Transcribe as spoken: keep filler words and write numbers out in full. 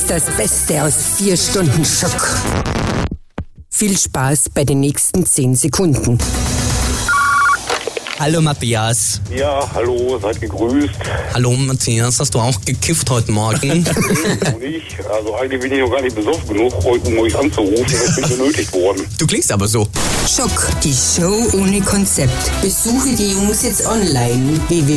ist das Beste aus vier Stunden Schock. Viel Spaß bei den nächsten zehn Sekunden. Hallo Matthias. Ja, hallo, seid gegrüßt. Hallo Matthias, hast du auch gekifft heute Morgen? Nee, noch nicht. Also eigentlich bin ich noch gar nicht besoffen genug, heute um euch anzurufen, das bin benötigt worden. Du klingst aber so. Schock, die Show ohne Konzept. Besuche die Jungs jetzt online. w w